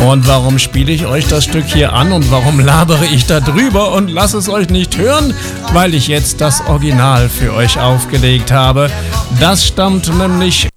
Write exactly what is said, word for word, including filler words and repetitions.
Und warum spiele ich euch das Stück hier an und warum labere ich da drüber und lasse es euch nicht hören? Weil ich jetzt das Original für euch aufgelegt habe. Das stammt nämlich